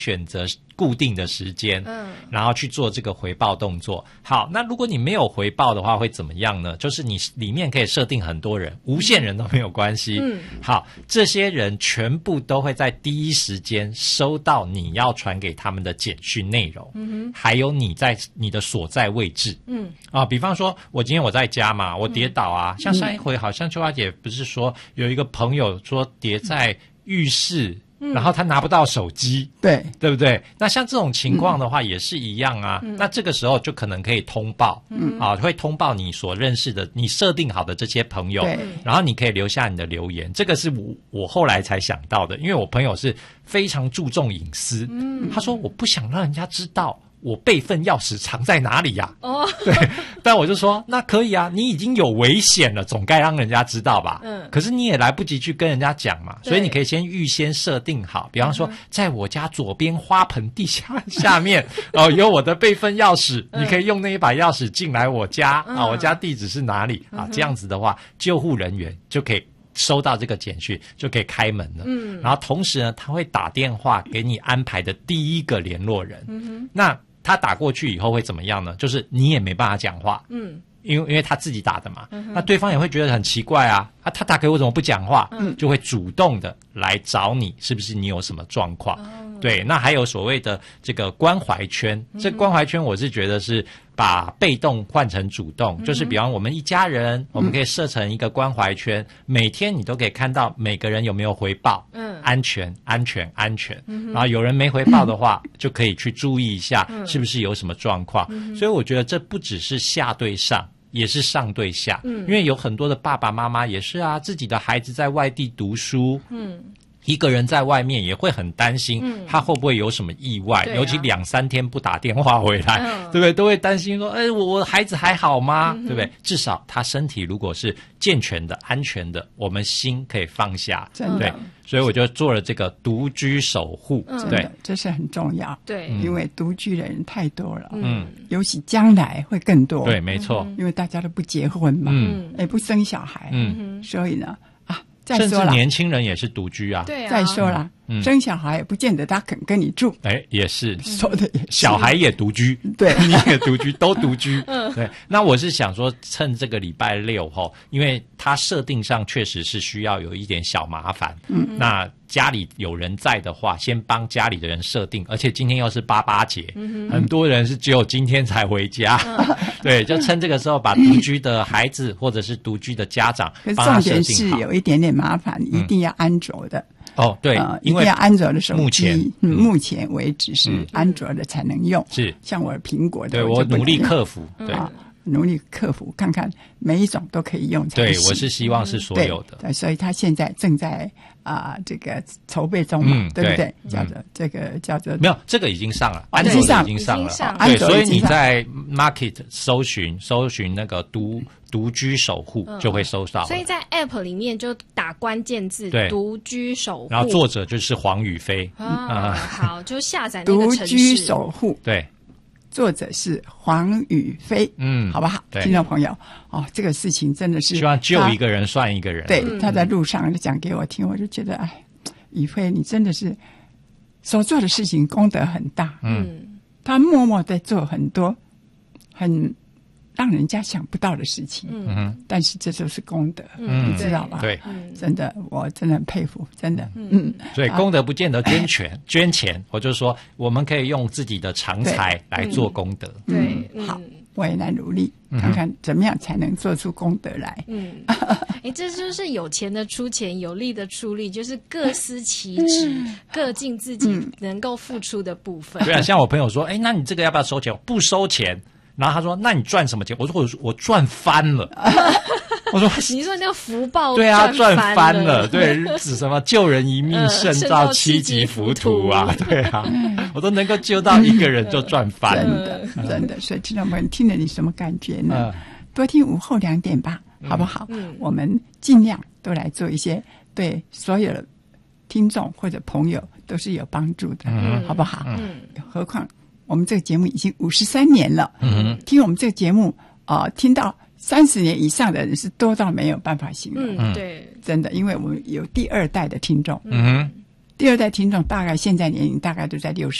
选择固定的时间，然后去做这个回报动作。好，那如果你没有回报的话会怎么样呢？就是你里面可以设定很多人，无限人都没有关系。好，这些人全部都会在第一时间收到你要传给他们的简讯内容，还有你在你的所在位置。比方说我今天我在家嘛，我跌倒啊，像上一回好像秋花姐不是说有一个朋友说跌在浴室，然后他拿不到手机，对不对？那像这种情况的话也是一样啊。那这个时候就可能可以通报，会通报你所认识的、你设定好的这些朋友，然后你可以留下你的留言。这个是我后来才想到的，因为我朋友是非常注重隐私，他说我不想让人家知道我备份钥匙藏在哪里呀？对，但我就说那可以啊，你已经有危险了，总该让人家知道吧？可是你也来不及去跟人家讲嘛，所以你可以先预先设定好，比方说在我家左边花盆地下面有我的备份钥匙，你可以用那一把钥匙进来我家我家地址是哪里啊？这样子的话，救护人员就可以收到这个简讯，就可以开门了。然后同时呢，他会打电话给你安排的第一个联络人。那他打过去以后会怎么样呢？就是你也没办法讲话，因为他自己打的嘛，那对方也会觉得很奇怪啊，他打给我怎么不讲话？就会主动的来找你，是不是你有什么状况？对，那还有所谓的这个关怀圈，这关怀圈我是觉得是把被动换成主动，就是比方我们一家人，我们可以设成一个关怀圈，每天你都可以看到每个人有没有回报，安全，然后有人没回报的话，就可以去注意一下是不是有什么状况。所以我觉得这不只是下对上，也是上对下，因为有很多的爸爸妈妈也是啊，自己的孩子在外地读书，一个人在外面也会很担心，他会不会有什么意外？尤其2-3天不打电话回来，对不对？都会担心说，我孩子还好吗？对不对？至少他身体如果是健全的、安全的，我们心可以放下。对，所以我就做了这个独居守护。对， 这是很重要。 对， 因为独居的人太多了，尤其将来会更多。 对，没错。 因为大家都不结婚嘛，也不生小孩，所以呢。 甚至年轻人也是独居啊。 对啊， 再说了，生小孩也不见得他肯跟你住。 也是说的也是， 小孩也独居， 对， 你也独居，都独居。对，那我是想说，趁这个礼拜六因为它设定上确实是需要有一点小麻烦。那家里有人在的话，先帮家里的人设定，而且今天又是88节，很多人是只有今天才回家。对，就趁这个时候把独居的孩子或者是独居的家长帮他设定好。 可是重点是有一点点麻烦，一定要安卓的。 对， 因为要安卓的手机， 目前为止是安卓的才能用。 是， 像我苹果的， 对，我努力克服。对。 努力克服，看看每一种都可以用才行。 对，我是希望是所有的。 对，所以他现在正在这个筹备中嘛，对不对？叫做没有，这个已经上了，安卓已经上了。对，所以你在 Market 搜寻那个独居守护就会搜到。 所以在 App 里面就打关键字独居守护， 然后作者就是黄宇飞。 好，就下载那个程式。 独居守护， 对。 作者是黄宇飞，好不好？听众朋友，这个事情真的是希望救一个人算一个人。 对，他在路上就讲给我听，我就觉得，宇飞，你真的是所做的事情功德很大。他默默在做很多很让人家想不到的事情，但是这就是功德，你知道吧？ 对， 真的，我真的很佩服，真的， 所以功德不见得捐钱，我就说我们可以用自己的长才来做功德。 对， 好，我也来努力，看看怎么样才能做出功德来。 这就是有钱的出钱，有力的出力，就是各司其职，各尽自己能够付出的部分。 对啊，像我朋友说，那你这个要不要收钱？不收钱。然后他说：“那你赚什么钱？”我说：“我赚翻了。”我说：“ 你说那个福报对啊，赚翻了，对，指什么救人一命胜造7级浮屠啊，对啊，我都能够救到一个人就赚翻了， 真的。所以听众朋友听了你什么感觉呢？多听午后2点吧，好不好？我们尽量都来做一些对所有的听众或者朋友都是有帮助的，好不好？何况。我们这个节目已经53年了，听我们这个节目听到30年以上的人是多到没有办法形容。 对， 真的，因为我们有第2代的听众， 第二代听众大概现在年龄大概都在60